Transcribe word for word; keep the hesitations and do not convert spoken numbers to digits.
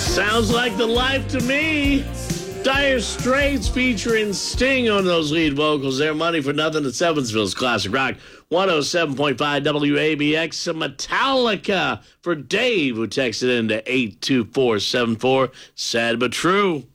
Sounds like the life to me. Dire Straits featuring Sting on those lead vocals. Their Money for Nothing at Evansville's Classic Rock. one oh seven point five W A B X. Some Metallica for Dave, who texted in to eight two four seven four. Sad but true.